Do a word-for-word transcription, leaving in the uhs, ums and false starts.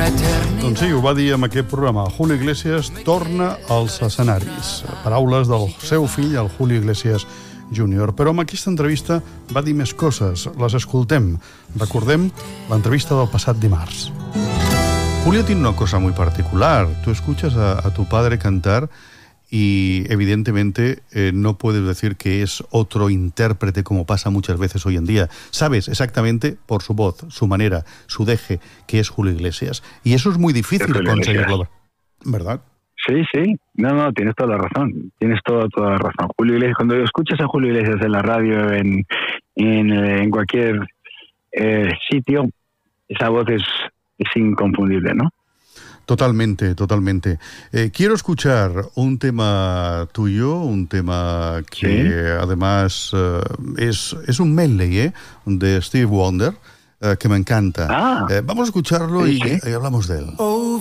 Doncs sí, ho va dir en aquest programa. Julio Iglesias torna als escenaris. Paraules del seu fill, el Julio Iglesias júnior. Però amb aquesta entrevista va dir més coses. Les escoltem. Recordem l'entrevista del passat dimarts. Julio tiene una cosa muy particular. Tú escuchas a, a tu padre cantar y evidentemente eh, no puedes decir que es otro intérprete como pasa muchas veces hoy en día. Sabes exactamente por su voz, su manera, su deje, que es Julio Iglesias. Y eso es muy difícil conseguirlo, ¿verdad? Sí, sí. No, no, tienes toda la razón. Tienes toda, toda la razón. Julio Iglesias, cuando escuchas a Julio Iglesias en la radio, en, en, en cualquier eh, sitio, esa voz es, es inconfundible, ¿no? Totalmente, totalmente. Eh, quiero escuchar un tema tuyo, un tema que ¿sí? además uh, es, es un medley ¿eh? de Stevie Wonder, uh, que me encanta. Ah, eh, vamos a escucharlo sí, y, sí. y hablamos de él. Oh.